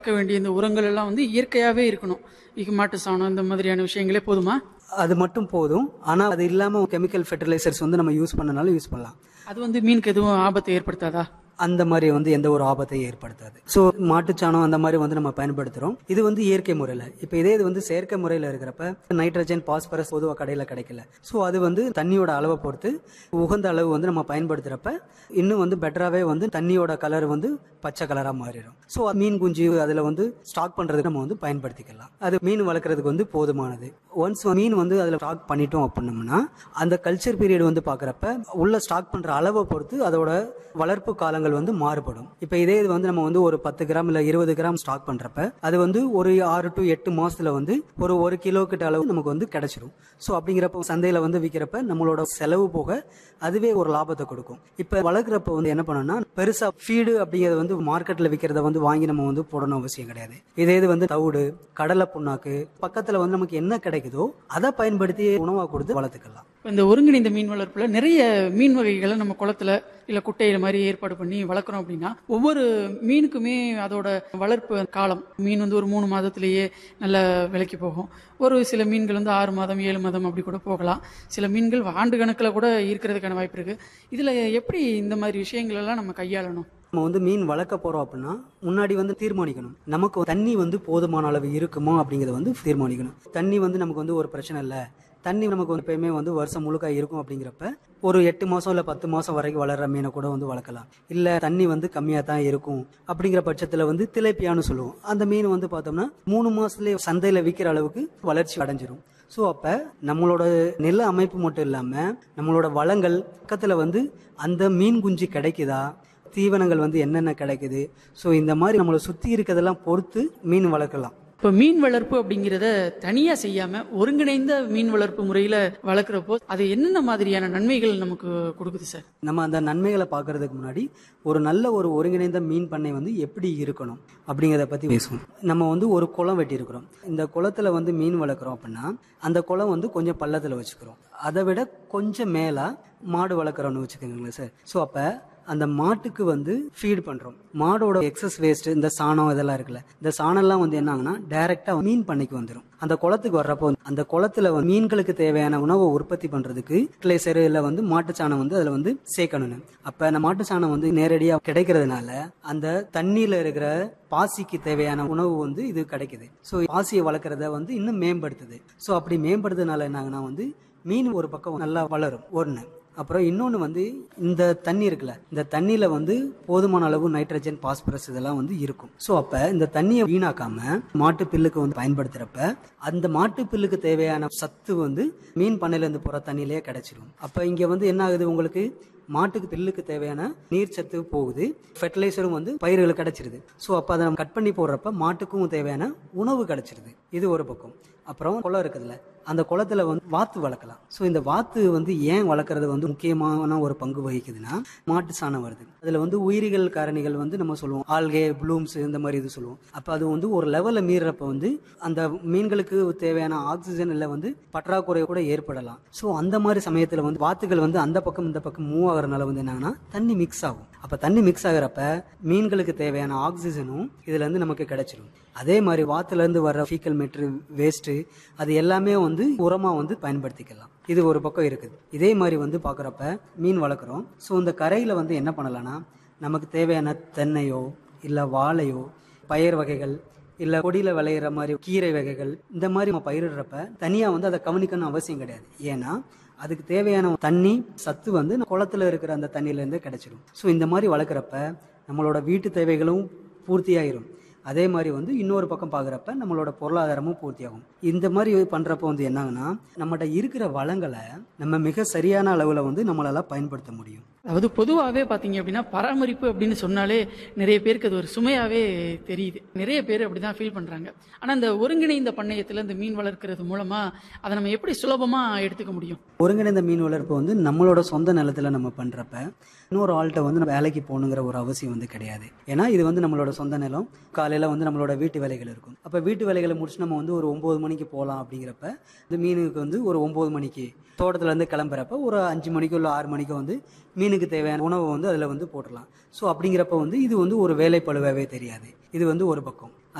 இருக்க வேண்டிய இந்த உரங்கள் எல்லாம் வந்து இயற்கையாவே இருக்கணும். மாட்டு சாணம் இந்த மாதிரியான விஷயங்களே போதுமா? அது மட்டும் போதும். ஆனா அது இல்லாம கெமிக்கல் ஃபெர்டிலைசர்ஸ் வந்து நம்ம யூஸ் பண்ணனாலும் யூஸ் பண்ணலாம். அது வந்து மீனுக்கு எதுவும் ஆபத்தை ஏற்படுத்தாதா? அந்த மாதிரி வந்து எந்த ஒரு ஆபத்தையும் ஏற்படுத்தாது. ஸோ மாட்டுச்சாணம் அந்த மாதிரி வந்து நம்ம பயன்படுத்துறோம். இது வந்து இயற்கை முறையில். இப்போ இதே இது வந்து செயற்கை முறையில் இருக்கிறப்ப நைட்ரஜன், பாஸ்பரஸ் பொதுவாக கடையில் கிடைக்கல. ஸோ அது வந்து தண்ணியோட அளவை பொறுத்து உகந்த அளவு வந்து நம்ம பயன்படுத்துறப்ப இன்னும் வந்து பெட்டராகவே வந்து தண்ணியோட கலர் வந்து பச்சை கலராக மாறிடும். ஸோ மீன் குஞ்சு அதில் வந்து ஸ்டாக் பண்ணுறதுக்கு நம்ம வந்து பயன்படுத்திக்கலாம். அது மீன் வளர்க்குறதுக்கு வந்து போதுமானது. ஒன்ஸ் மீன் வந்து அதில் ஸ்டாக் பண்ணிட்டோம் அப்படின்னோம்னா அந்த கல்ச்சர் பீரியட் வந்து பார்க்குறப்ப உள்ள ஸ்டாக் பண்ணுற அளவை பொறுத்து அதோட வளர்ப்பு காலங்கள் வந்து மாறுபடும். இப்போ இதே இது வந்து நம்ம வந்து ஒரு 10 கிராம் இல்லை 20 கிராம் ஸ்டாக் பண்ணுறப்ப அது வந்து ஒரு 6 to 8 மாசத்துல வந்து ஒரு கிலோ கிட்ட அளவு நமக்கு வந்து கிடைச்சிடும். ஸோ அப்படிங்கிறப்ப சந்தையில் வந்து விற்கிறப்ப நம்மளோட செலவு போக அதுவே ஒரு லாபத்தை கொடுக்கும். இப்போ வளர்க்குறப்ப வந்து என்ன பண்ணணும்னா பெருசா ஃபீடு அப்படிங்கிறது வந்து மார்க்கெட்டில் விற்கிறத வந்து வாங்கி நம்ம வந்து போடணும் அவசியம் கிடையாது. இதே இது வந்து தவிடு, கடலை புண்ணாக்கு பக்கத்தில் வந்து நமக்கு என்ன கிடைக்குதோ அதை பயன்படுத்தி உணவாக கொடுத்து வளர்த்துக்கலாம். இந்த ஒருங்கிணைந்த மீன் வளர்ப்புல நிறைய மீன் வகைகளை நம்ம குளத்துல இல்ல குட்டையில மாதிரி ஏற்பாடு பண்ணி வளர்க்குறோம் அப்படின்னா ஒவ்வொரு மீனுக்குமே அதோட வளர்ப்பு காலம் மீன் வந்து ஒரு 3 மாதத்திலேயே நல்ல விலைக்கு போகும். ஒரு சில மீன்கள் வந்து 6 மாதம் 7 மாதம் அப்படி கூட போகலாம். சில மீன்கள் ஆண்டு கணக்கில் கூட இருக்கிறதுக்கான வாய்ப்பு இருக்கு. இதுல எப்படி இந்த மாதிரி விஷயங்கள் எல்லாம் நம்ம கையாளணும்? நம்ம வந்து மீன் வளர்க்க போறோம் அப்படின்னா முன்னாடி வந்து தீர்மானிக்கணும் நமக்கு தண்ணி வந்து போதுமான அளவு இருக்குமா அப்படிங்கறத வந்து தீர்மானிக்கணும். தண்ணி வந்து நமக்கு வந்து ஒரு பிரச்சனை இல்லை, தண்ணி நமக்கு வந்து எப்பயுமே வந்து வருஷம் முழுக்க இருக்கும் அப்படிங்கிறப்ப ஒரு 8 மாசம் இல்லை 10 மாசம் வரைக்கும் வளர்ற மீனை கூட வந்து வளர்க்கலாம். இல்லை தண்ணி வந்து கம்மியாக தான் இருக்கும் அப்படிங்கிற பட்சத்தில் வந்து திலேப்பியான்னு சொல்லுவோம். அந்த மீன் வந்து பார்த்தோம்னா 3 மாசத்துலேயே சந்தையில் விற்கிற அளவுக்கு வளர்ச்சி அடைஞ்சிரும். ஸோ அப்போ நம்மளோட நில அமைப்பு மட்டும் இல்லாமல் நம்மளோட வளங்கள் பக்கத்தில் வந்து அந்த மீன் குஞ்சு கிடைக்குதா, தீவனங்கள் வந்து என்னென்ன கிடைக்குது, ஸோ இந்த மாதிரி நம்மளை சுற்றி இருக்கிறதெல்லாம் பொறுத்து மீன் வளர்க்கலாம். இப்போ மீன் வளர்ப்பு அப்படிங்கிறத தனியா செய்யாம ஒருங்கிணைந்த மீன் வளர்ப்பு முறையில வளர்க்குறப்போ அது என்னென்ன மாதிரியான நன்மைகள் நமக்கு கொடுக்குது சார்? நம்ம அந்த நன்மைகளை பார்க்கறதுக்கு முன்னாடி ஒரு நல்ல ஒரு ஒருங்கிணைந்த மீன் பண்ணை வந்து எப்படி இருக்கணும் அப்படிங்கிறத பற்றி பேசுவோம். நம்ம வந்து ஒரு குளம் வெட்டியிருக்கிறோம். இந்த குளத்துல வந்து மீன் வளர்க்குறோம் அப்படின்னா அந்த குளம் வந்து கொஞ்சம் பள்ளத்தில் வச்சுக்கிறோம். அதை விட கொஞ்சம் மேலே மாடு வளர்க்குறோம்னு வச்சுக்கோங்களேன் சார். ஸோ அப்போ அந்த மாட்டுக்கு வந்து ஃபீட் பண்றோம். மாடோட எக்ஸஸ் வேஸ்ட் இந்த சாணம் இதெல்லாம் இருக்குல்ல, இந்த சாணம்லாம் வந்து என்ன ஆகுனா டைரக்டா மீன் பண்ணைக்கு வந்துடும். அந்த குளத்துக்கு வர்றப்போ அந்த குளத்துல மீன்களுக்கு தேவையான உணவை உற்பத்தி பண்றதுக்கு ஃபெர்டிலைசர் இல்ல வந்து மாட்டு சாணம் வந்து அதுல வந்து சேர்க்கணும். அப்ப அந்த மாட்டு சாணம் வந்து நேரடியா கிடைக்கிறதுனால அந்த தண்ணியில இருக்கிற பாசிக்கு தேவையான உணவு வந்து இது கிடைக்குது. ஸோ பாசியை வளர்க்குறத வந்து இன்னும் மேம்படுத்துது. ஸோ அப்படி மேம்படுறதுனால என்ன ஆகுனா வந்து மீன் ஒரு பக்கம் நல்லா வளரும் ஒன்று. அப்புறம் இன்னொன்று வந்து இந்த தண்ணி இருக்குல்ல, இந்த தண்ணியில வந்து போதுமான அளவு நைட்ரஜன், பாஸ்பரஸ் இதெல்லாம் வந்து இருக்கும். ஸோ அப்போ இந்த தண்ணியை வீணாக்காம மாட்டு பில்லுக்கு வந்து பயன்படுத்துறப்ப அந்த மாட்டு பில்லுக்கு தேவையான சத்து வந்து மீன் பண்ணையிலேருந்து போகிற தண்ணியிலேயே கிடைச்சிடும். அப்போ இங்கே வந்து என்ன ஆகுது, உங்களுக்கு மாட்டுக்கு பில்லுக்கு தேவையான நீர் சத்து போகுது, ஃபெர்டிலைசரும் வந்து பயிர்களுக்கு கிடைச்சிருது. ஸோ அப்போ அதை நம்ம கட் பண்ணி போடுறப்ப மாட்டுக்கும் தேவையான உணவு கிடைச்சிருது. இது ஒரு பக்கம். அப்புறம் குளம் இருக்குதுல்ல, அந்த குளத்துல வந்து வாத்து வளர்க்கலாம். ஸோ இந்த வாத்து வந்து ஏன் வளர்க்குறது வந்து முக்கியமான ஒரு பங்கு வகிக்குதுன்னா மாட்டு சாணம் வருது. அதுல வந்து உயிரிகள் காரணிகள் வந்து நம்ம சொல்லுவோம் ஆல்கே, ப்ளூம்ஸ் இந்த மாதிரி இது சொல்லுவோம். அப்போ அது வந்து ஒரு லெவலில் மீறப்ப வந்து அந்த மீன்களுக்கு தேவையான ஆக்சிஜன் இல்லை வந்து பற்றாக்குறை கூட ஏற்படலாம். ஸோ அந்த மாதிரி சமயத்தில் வந்து வாத்துகள் வந்து அந்த பக்கம் இந்த பக்கம் மூவ் ஆகிறதுனால வந்து என்னன்னா தண்ணி மிக்ஸ் ஆகும். அப்போ தண்ணி மிக்ஸ் ஆகிறப்ப மீன்களுக்கு தேவையான ஆக்சிஜனும் இதுல இருந்து நமக்கு கிடைச்சிடும். அதே மாதிரி வாத்துல இருந்து வர்ற ஃபீக்கல் மேட்ரு வேஸ்ட் அது எல்லாமே வந்து உரமா வந்து பயன்படுத்திக்கலாம். இது ஒரு பக்கம் இருக்குது. இதே மாதிரி வந்து பார்க்குறப்ப மீன் வளர்க்குறோம். ஸோ இந்த கரையில் வந்து என்ன பண்ணலாம்னா நமக்கு தேவையான தென்னையோ இல்லை வாழையோ பயிர் வகைகள் இல்லை கொடியில் விளையிற மாதிரி கீரை வகைகள் இந்த மாதிரி நம்ம பயிரிடுறப்ப தனியாக வந்து அதை கவனிக்கணும் அவசியம் கிடையாது. ஏன்னா அதுக்கு தேவையான தண்ணி சத்து வந்து குளத்துல இருக்கிற அந்த தண்ணியிலேருந்து கிடைச்சிடும். ஸோ இந்த மாதிரி வளர்க்குறப்ப நம்மளோட வீட்டு தேவைகளும் பூர்த்தியாயிரும். அதே மாதிரி வந்து இன்னொரு பக்கம் பார்க்குறப்ப நம்மளோட பொருளாதாரமும் பூர்த்தியாகும். இந்த மாதிரி பண்ணுறப்ப வந்து என்னங்கன்னா நம்மகிட்ட இருக்கிற வளங்களை நம்ம மிக சரியான அளவில் வந்து நம்மளால பயன்படுத்த முடியும். அதாவது பொதுவாகவே பார்த்தீங்க அப்படின்னா பராமரிப்பு அப்படின்னு சொன்னாலே நிறைய பேருக்கு அது ஒரு சுமையாகவே தெரியுது. நிறைய பேர் அப்படி தான் ஃபீல் பண்ணுறாங்க. ஆனால் இந்த ஒருங்கிணைந்த பண்ணையத்தில் இந்த மீன் வளர்க்குறது மூலமாக அதை நம்ம எப்படி சுலபமாக எடுத்துக்க முடியும்? ஒருங்கிணைந்த மீன் வளர்ப்பு வந்து நம்மளோட சொந்த நிலத்தில் நம்ம பண்ணுறப்ப இன்னொரு ஆள்கிட்ட வந்து நம்ம வேலைக்கு போகணுங்கிற ஒரு அவசியம் வந்து கிடையாது. ஏன்னா இது வந்து நம்மளோட சொந்த நிலம். காலையில் வந்து நம்மளோட வீட்டு வேலைகள் இருக்கும். அப்போ வீட்டு வேலைகளை முடிச்சு நம்ம வந்து ஒரு 9 மணிக்கு போகலாம் அப்படிங்கிறப்ப இந்த மீனுக்கு வந்து ஒரு 9 மணிக்கு தோட்டத்துலேருந்து கிளம்புறப்ப ஒரு 5 மணிக்கோ இல்லை 6 மணிக்கோ வந்து மீனுக்கு தேவையான உணவை வந்து அதில் வந்து போட்டுடலாம். ஸோ அப்படிங்கிறப்ப வந்து இது வந்து ஒரு வேலைப்பளுவாகவே தெரியாது. இது வந்து ஒரு பக்கம்.